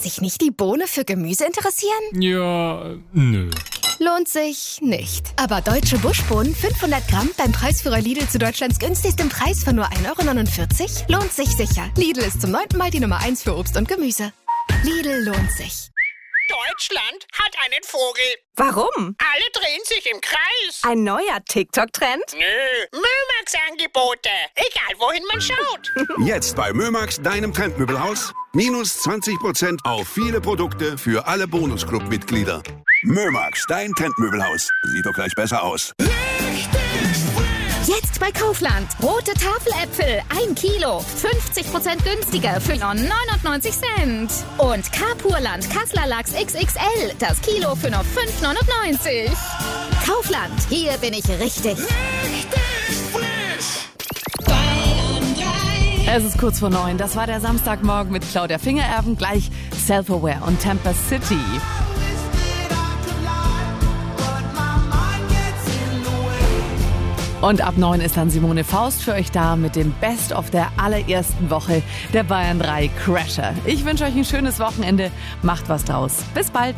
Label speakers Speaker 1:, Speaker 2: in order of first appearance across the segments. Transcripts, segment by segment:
Speaker 1: dich nicht die Bohne für Gemüse interessieren?
Speaker 2: Ja, nö.
Speaker 1: Lohnt sich nicht. Aber deutsche Buschbohnen 500 Gramm beim Preisführer Lidl zu Deutschlands günstigsten Preis von nur 1,49 € lohnt sich sicher. Lidl ist zum 9. Mal die Nummer 1 für Obst und Gemüse. Lidl lohnt sich.
Speaker 3: Deutschland hat einen Vogel.
Speaker 4: Warum?
Speaker 3: Alle drehen sich im Kreis.
Speaker 4: Ein neuer TikTok-Trend?
Speaker 3: Nö, Mömax-Angebote. Egal, wohin man schaut.
Speaker 5: Jetzt bei Mömax, deinem Trendmöbelhaus. Minus 20% auf viele Produkte für alle Bonusclub-Mitglieder. Mömax, dein Trendmöbelhaus. Sieht doch gleich besser aus.
Speaker 1: Jetzt bei Kaufland. Rote Tafeläpfel, 1 Kilo. 50% günstiger für nur 99 Cent. Und Carpurland Kassler Lachs XXL. Das Kilo für nur 5,99 €. Kaufland, hier bin ich richtig.
Speaker 6: Es ist kurz vor 9. Das war der Samstagmorgen mit Claudia Fingererben. Gleich Self-Aware und Tampa City. Und ab 9 ist dann Simone Faust für euch da mit dem Best-of der allerersten Woche der Bayern 3 Crasher. Ich wünsche euch ein schönes Wochenende. Macht was draus. Bis bald.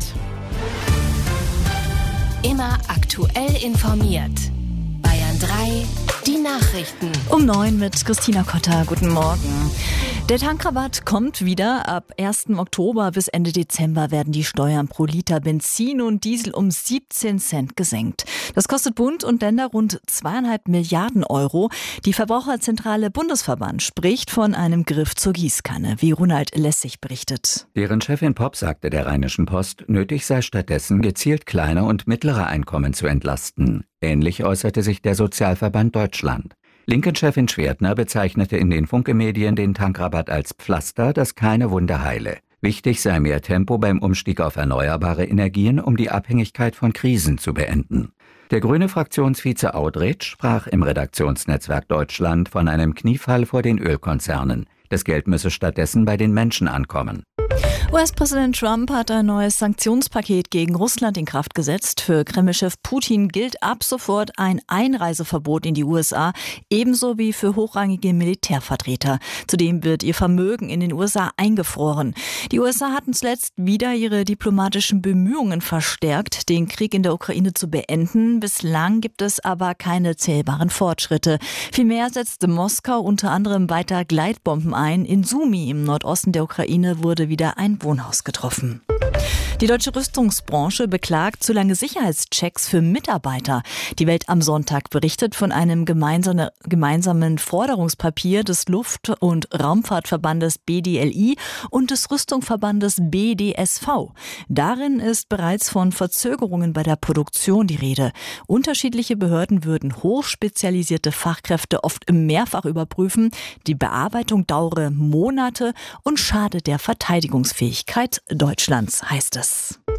Speaker 1: Immer aktuell informiert. Bayern 3, die Nachrichten.
Speaker 7: Um 9 mit Christina Kotter. Guten Morgen. Der Tankrabatt kommt wieder. Ab 1. Oktober bis Ende Dezember werden die Steuern pro Liter Benzin und Diesel um 17 Cent gesenkt. Das kostet Bund und Länder rund 2,5 Milliarden €. Die Verbraucherzentrale Bundesverband spricht von einem Griff zur Gießkanne, wie Ronald Lessig berichtet.
Speaker 8: Deren Chefin Popp sagte der Rheinischen Post, nötig sei stattdessen, gezielt kleine und mittlere Einkommen zu entlasten. Ähnlich äußerte sich der Sozialverband Deutschland. Linken-Chefin Schwertner bezeichnete in den Funke-Medien den Tankrabatt als Pflaster, das keine Wunde heile. Wichtig sei mehr Tempo beim Umstieg auf erneuerbare Energien, um die Abhängigkeit von Krisen zu beenden. Der grüne Fraktionsvize Audretsch sprach im Redaktionsnetzwerk Deutschland von einem Kniefall vor den Ölkonzernen. Das Geld müsse stattdessen bei den Menschen ankommen.
Speaker 7: US-Präsident Trump hat ein neues Sanktionspaket gegen Russland in Kraft gesetzt. Für Kreml-Chef Putin gilt ab sofort ein Einreiseverbot in die USA, ebenso wie für hochrangige Militärvertreter. Zudem wird ihr Vermögen in den USA eingefroren. Die USA hatten zuletzt wieder ihre diplomatischen Bemühungen verstärkt, den Krieg in der Ukraine zu beenden. Bislang gibt es aber keine zählbaren Fortschritte. Vielmehr setzte Moskau unter anderem weiter Gleitbomben ein. In Sumy im Nordosten der Ukraine wurde wieder ein Wohnhaus getroffen. Die deutsche Rüstungsbranche beklagt zu lange Sicherheitschecks für Mitarbeiter. Die Welt am Sonntag berichtet von einem gemeinsamen Forderungspapier des Luft- und Raumfahrtverbandes BDLI und des Rüstungsverbandes BDSV. Darin ist bereits von Verzögerungen bei der Produktion die Rede. Unterschiedliche Behörden würden hochspezialisierte Fachkräfte oft mehrfach überprüfen. Die Bearbeitung dauere Monate und schade der Verteidigungsfähigkeit Deutschlands, heißt es.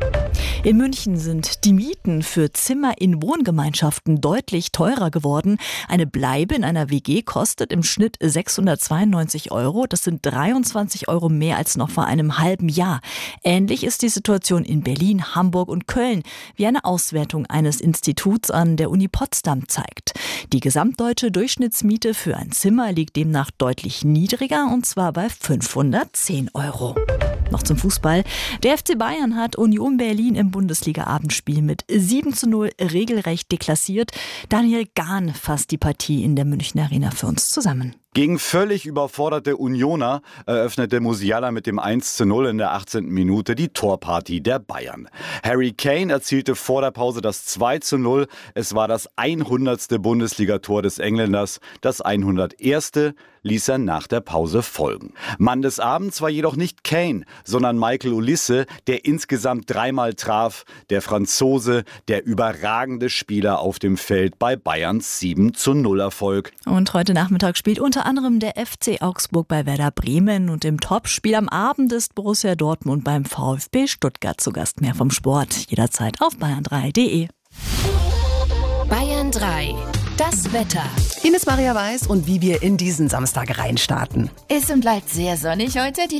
Speaker 7: In München sind die Mieten für Zimmer in Wohngemeinschaften deutlich teurer geworden. Eine Bleibe in einer WG kostet im Schnitt 692 €. Das sind 23 € mehr als noch vor einem halben Jahr. Ähnlich ist die Situation in Berlin, Hamburg und Köln, wie eine Auswertung eines Instituts an der Uni Potsdam zeigt. Die gesamtdeutsche Durchschnittsmiete für ein Zimmer liegt demnach deutlich niedriger, und zwar bei 510 €. Noch zum Fußball. Der FC Bayern hat Union Berlin im Bundesliga-Abendspiel mit 7:0 regelrecht deklassiert. Daniel Gahn fasst die Partie in der Münchner Arena für uns zusammen.
Speaker 9: Gegen völlig überforderte Unioner eröffnete Musiala mit dem 1:0 in der 18. Minute die Torparty der Bayern. Harry Kane erzielte vor der Pause das 2:0. Es war das 100. Bundesligator des Engländers. Das 101. ließ er nach der Pause folgen. Mann des Abends war jedoch nicht Kane, sondern Michael Olise, der insgesamt 3-mal traf. Der Franzose, der überragende Spieler auf dem Feld bei Bayerns 7:0 Erfolg.
Speaker 7: Und heute Nachmittag spielt unter anderem der FC Augsburg bei Werder Bremen, und im Topspiel am Abend ist Borussia Dortmund beim VfB Stuttgart zu Gast. Mehr vom Sport jederzeit auf bayern3.de.
Speaker 1: Bayern 3, das Wetter.
Speaker 10: Hier ist Maria Weiß und wie wir in diesen Samstag reinstarten.
Speaker 11: Es bleibt sehr sonnig heute. Die